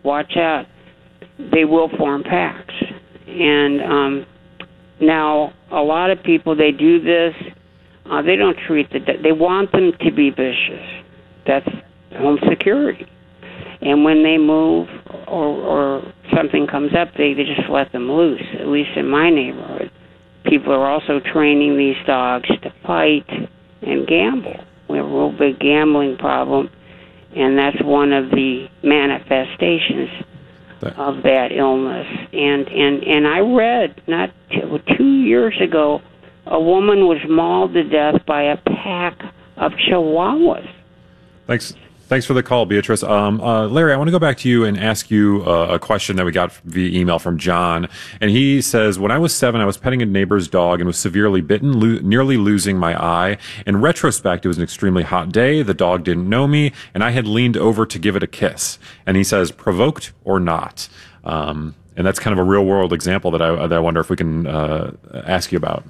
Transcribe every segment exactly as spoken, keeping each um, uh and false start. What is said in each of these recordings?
watch out. They will form packs. And um, now, a lot of people, they do this. Uh, they don't treat the... They want them to be vicious. That's home security. And when they move or, or something comes up, they, they just let them loose, at least in my neighborhood. People are also training these dogs to fight and gamble. We have a real big gambling problem, and that's one of the manifestations of that illness. And, and, and I read, not two, two years ago, a woman was mauled to death by a pack of chihuahuas. Thanks. Thanks for the call, Beatrice. Um, uh, Larry, I want to go back to you and ask you uh, a question that we got via email from John. And he says, when I was seven, I was petting a neighbor's dog and was severely bitten, lo- nearly losing my eye. In retrospect, it was an extremely hot day. The dog didn't know me, and I had leaned over to give it a kiss. And he says, provoked or not? Um, and that's kind of a real-world example that I, that I wonder if we can uh, ask you about.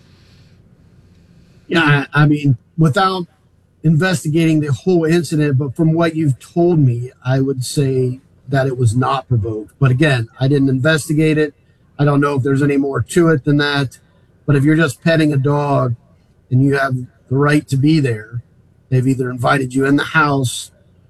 Yeah, I mean, without investigating the whole incident, but from what you've told me, I would say that it was not provoked. But again, I didn't investigate it. I don't know if there's any more to it than that. But if you're just petting a dog and you have the right to be there, they've either invited you in the house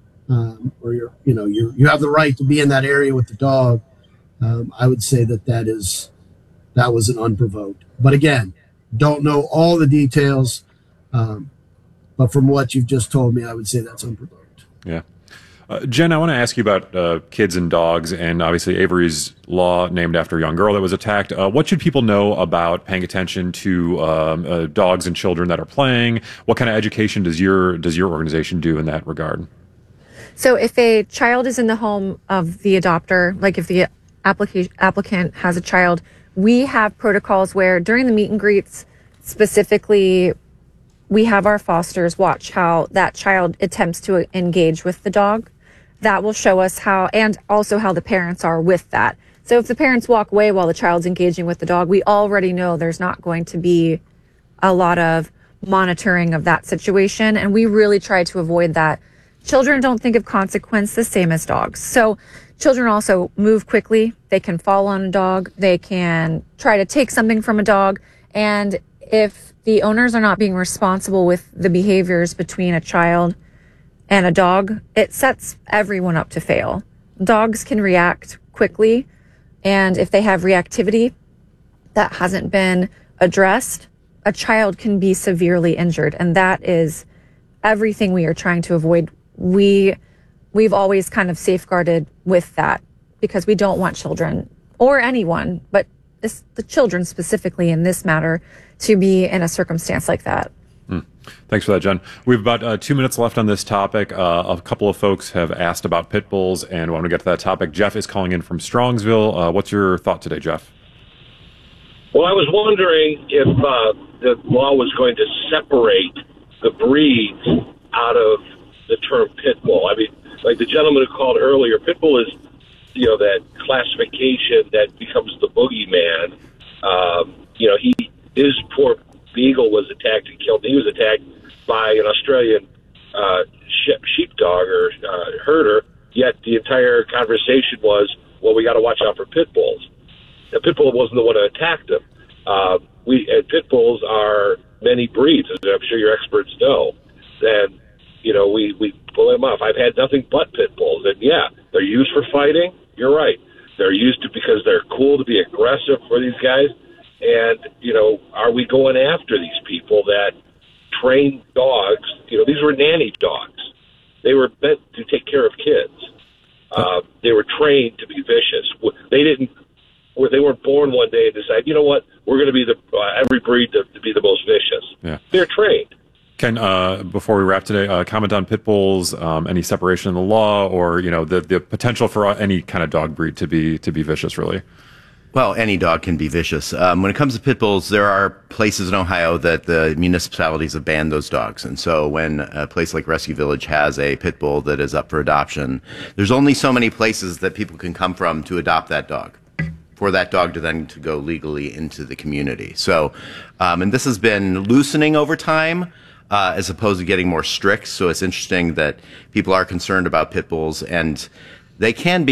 um, or you're, you know, you you have the right to be in that area with the dog. Um, I would say that that is that was an unprovoked. But again, don't know all the details. Um, But from what you've just told me, I would say that's unprovoked. Yeah. Uh, Jen, I want to ask you about uh, kids and dogs, and obviously Avery's Law, named after a young girl that was attacked. Uh, what should people know about paying attention to um, uh, dogs and children that are playing? What kind of education does your does your organization do in that regard? So if a child is in the home of the adopter, like if the application, applicant has a child, we have protocols where during the meet and greets, specifically, we have our fosters watch how that child attempts to engage with the dog. That will show us how, and also how the parents are with that. So if the parents walk away while the child's engaging with the dog, we already know there's not going to be a lot of monitoring of that situation. And we really try to avoid that. Children don't think of consequence the same as dogs. So children also move quickly. They can fall on a dog. They can try to take something from a dog. And if the owners are not being responsible with the behaviors between a child and a dog, it sets everyone up to fail. Dogs can react quickly, and if they have reactivity that hasn't been addressed, a child can be severely injured, and that is everything we are trying to avoid. We, we've always kind of safeguarded with that because we don't want children, or anyone, but this, the children specifically in this matter, to be in a circumstance like that. Hmm. Thanks for that, Jen. We have about uh, two minutes left on this topic. Uh, a couple of folks have asked about pit bulls, and want to get to that topic. Jeff is calling in from Strongsville. Uh, what's your thought today, Jeff? Well, I was wondering if uh, the law was going to separate the breeds out of the term pit bull. I mean, like the gentleman who called earlier, pit bull is, you know, that classification that becomes the boogeyman. Um, you know, he his poor beagle was attacked and killed. He was attacked by an Australian uh, sheepdog or uh, herder, yet the entire conversation was, well, we got to watch out for pit bulls. The pit bull wasn't the one that attacked him. Uh, we and pit bulls are many breeds, as I'm sure your experts know. And, you know, we, we pull them off. I've had nothing but pit bulls. And, yeah, they're used for fighting. You're right. They're used to because they're cool to be aggressive for these guys. And, you know, are we going after these people that train dogs? You know, these were nanny dogs. They were meant to take care of kids. Uh, they were trained to be vicious. They didn't, or they weren't born one day and decide, you know what, we're going to be the uh, every breed to, to be the most vicious. Yeah. They're trained. Ken, uh, before we wrap today, uh, comment on pit bulls, um, any separation in the law, or you know the the potential for any kind of dog breed to be to be vicious, really. Well, any dog can be vicious. Um, when it comes to pit bulls, there are places in Ohio that the municipalities have banned those dogs. And so when a place like Rescue Village has a pit bull that is up for adoption, there's only so many places that people can come from to adopt that dog, for that dog to then to go legally into the community. So, um, and this has been loosening over time, uh, as opposed to getting more strict. So it's interesting that people are concerned about pit bulls, and they can be